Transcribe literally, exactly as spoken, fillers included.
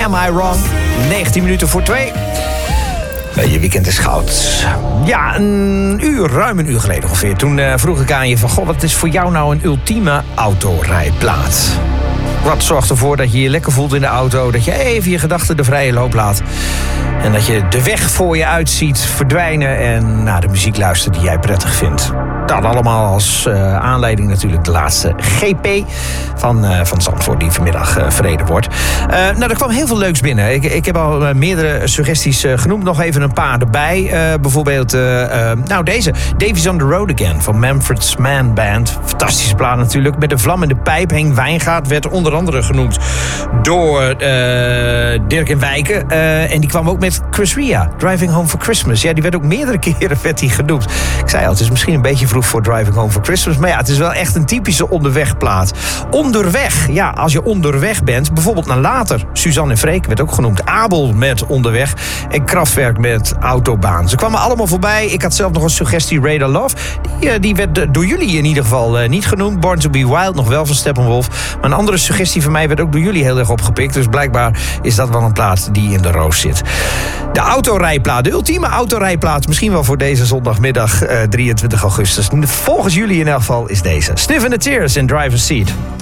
Am I Wrong? negentien minuten voor twee. Je weekend is goud. Ja, een uur, ruim een uur geleden ongeveer. Toen uh, vroeg ik aan je van... Goh, wat is voor jou nou een ultieme autorijplaats? Wat zorgt ervoor dat je je lekker voelt in de auto... dat je even je gedachten de vrije loop laat... en dat je de weg voor je uitziet verdwijnen... en naar de muziek luistert die jij prettig vindt. Dat allemaal als uh, aanleiding natuurlijk de laatste G P van, uh, van Zandvoort... die vanmiddag uh, verreden wordt. Uh, nou, er kwam heel veel leuks binnen. Ik, ik heb al uh, meerdere suggesties uh, genoemd. Nog even een paar erbij. Uh, bijvoorbeeld, uh, uh, nou deze. Davies on the Road Again van Manfred's Man Band. Fantastische plaat natuurlijk. Met de vlam in de pijp. Henk Wijngaard werd onder andere genoemd door uh, Dirk en Wijken. Uh, en die kwam ook met Chris Ria. Driving Home for Christmas. Ja, die werd ook meerdere keren werd die genoemd. Ik zei al, het is misschien een beetje vroeg voor Driving Home for Christmas. Maar ja, het is wel echt een typische onderwegplaat. Onderweg. Ja, als je onderweg bent. Bijvoorbeeld naar later. Suzanne en Freek werd ook genoemd. Abel met Onderweg. En Kraftwerk met Autobaan. Ze kwamen allemaal voorbij. Ik had zelf nog een suggestie, Radar Love. Die, die werd door jullie in ieder geval niet genoemd. Born to be Wild, nog wel van Steppenwolf. Maar een andere suggestie van mij werd ook door jullie heel erg opgepikt. Dus blijkbaar is dat wel een plaat die in de roos zit. De autorijplaat. De ultieme autorijplaat. Misschien wel voor deze zondagmiddag uh, drieëntwintig augustus. Volgens jullie in elk geval is deze. Sniff in the Tears in Driver's Seat.